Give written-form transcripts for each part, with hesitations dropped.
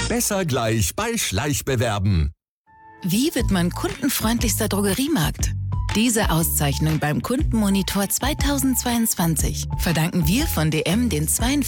Besser gleich bei Schleich bewerben. Wie wird man kundenfreundlichster Drogeriemarkt? Diese Auszeichnung beim Kundenmonitor 2022 verdanken wir von DM den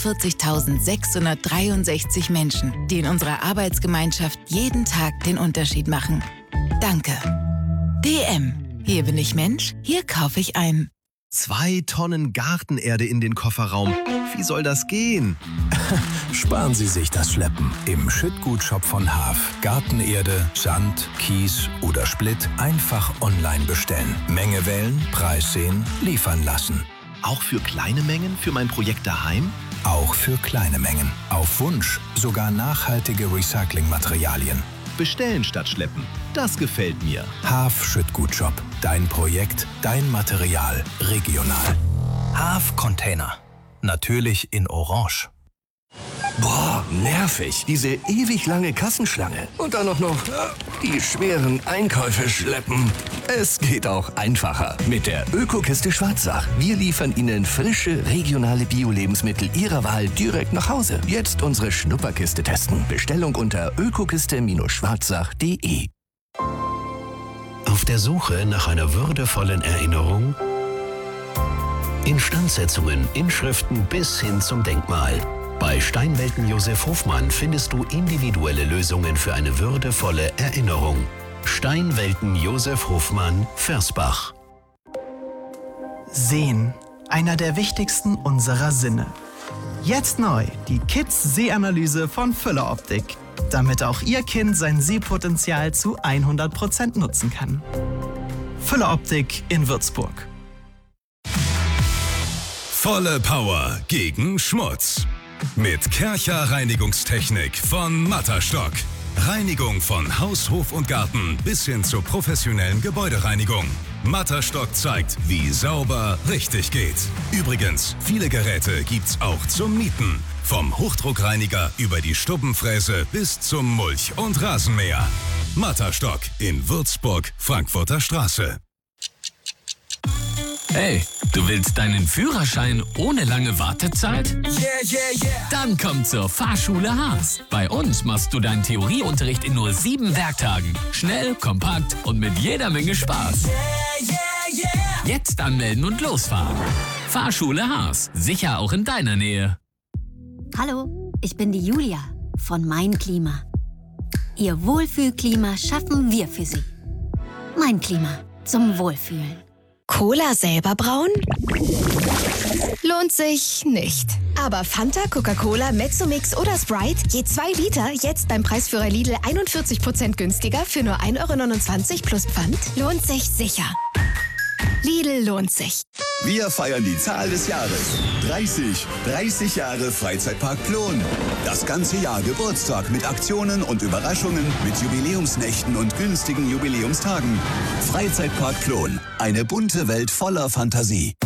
42.663 Menschen, die in unserer Arbeitsgemeinschaft jeden Tag den Unterschied machen. Danke. DM. Hier bin ich Mensch, hier kaufe ich ein. 2 Tonnen Gartenerde in den Kofferraum. Wie soll das gehen? Sparen Sie sich das Schleppen. Im Schüttgutshop von Haaf. Gartenerde, Sand, Kies oder Splitt einfach online bestellen. Menge wählen, Preis sehen, liefern lassen. Auch für kleine Mengen für mein Projekt daheim? Auch für kleine Mengen. Auf Wunsch sogar nachhaltige Recyclingmaterialien. Bestellen statt schleppen. Das gefällt mir. Haaf Schüttgutshop. Dein Projekt, dein Material. Regional. Haaf Container. Natürlich in Orange. Boah, nervig. Diese ewig lange Kassenschlange. Und dann noch die schweren Einkäufe schleppen. Es geht auch einfacher mit der Ökokiste Schwarzach. Wir liefern Ihnen frische, regionale Bio-Lebensmittel Ihrer Wahl direkt nach Hause. Jetzt unsere Schnupperkiste testen. Bestellung unter ökokiste-schwarzach.de. Auf der Suche nach einer würdevollen Erinnerung? Instandsetzungen, Inschriften bis hin zum Denkmal. Bei Steinwelten Josef Hofmann findest du individuelle Lösungen für eine würdevolle Erinnerung. Steinwelten Josef Hofmann, Versbach. Sehen, einer der wichtigsten unserer Sinne. Jetzt neu die Kids-Sehanalyse von Füller Optik, damit auch Ihr Kind sein Sehpotenzial zu 100% nutzen kann. Füller Optik in Würzburg. Volle Power gegen Schmutz. Mit Kärcher Reinigungstechnik von Matterstock. Reinigung von Haus, Hof und Garten bis hin zur professionellen Gebäudereinigung. Matterstock zeigt, wie sauber richtig geht. Übrigens, viele Geräte gibt's auch zum Mieten. Vom Hochdruckreiniger über die Stubbenfräse bis zum Mulch- und Rasenmäher. Matterstock in Würzburg, Frankfurter Straße. Hey, du willst deinen Führerschein ohne lange Wartezeit? Dann komm zur Fahrschule Haas. Bei uns machst du deinen Theorieunterricht in nur 7 Werktagen. Schnell, kompakt und mit jeder Menge Spaß. Jetzt anmelden und losfahren. Fahrschule Haas. Sicher auch in deiner Nähe. Hallo, ich bin die Julia von Mein Klima. Ihr Wohlfühlklima schaffen wir für Sie. Mein Klima zum Wohlfühlen. Cola selber brauen? Lohnt sich nicht. Aber Fanta, Coca-Cola, Mezzomix oder Sprite, je 2 Liter, jetzt beim Preisführer Lidl 41% günstiger für nur 1,29 € plus Pfand, lohnt sich sicher. Lidl lohnt sich. Wir feiern die Zahl des Jahres. 30 Jahre Freizeitpark Plon. Das ganze Jahr Geburtstag mit Aktionen und Überraschungen, mit Jubiläumsnächten und günstigen Jubiläumstagen. Freizeitpark Plon. Eine bunte Welt voller Fantasie.